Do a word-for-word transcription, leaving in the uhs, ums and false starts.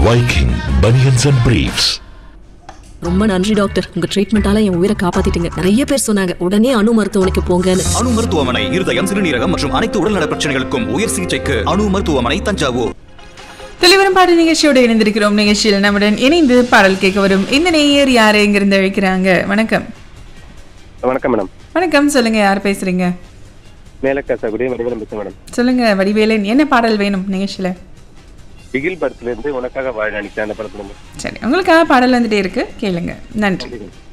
Viking Bunions and Briefs. ரொம்ப நன்றி doctor, உங்க ட்ரீட்மெண்டால என் உயிரை காப்பாத்திட்டீங்க. நிறைய பேர் சொன்னாங்க உடனே அணு மருத்துவமனைக்கு போங்கன்னு. அணு மருத்துவமனை இருதயம், சிறுநீரகம் மற்றும் அனைத்து உடல்நல பிரச்சனைகளுக்கும் உயர் சிகிச்சைக்கு அணு மருத்துவமனை, தஞ்சாவூர். தெளிவரும் பாடல் நிகழ்ச்சியோடு இணைந்திருக்கிறோம். நிகழ்ச்சியில் நம்முடன் இணைந்து பாடல் கேட்க வரும் இந்த நேயர் யாரு எங்கிருந்து அழைக்கிறாங்க? வணக்கம். வணக்கம் மேடம். வணக்கம், சொல்லுங்க, யார் பேசுறீங்க? மேலக்காசகுடி வடிவேலன் பேசுறேன் மேடம். சொல்லுங்க வடிவேலன், என்ன பாடல் வேணும் நிகழ்ச்சியில? பிகில் படத்துல இருந்து உனக்காக வாழ நினைச்சேன் அந்த படத்துல. சரி, உங்களுக்காக பாடல் வந்துட்டே இருக்கு, கேளுங்க. நன்றி.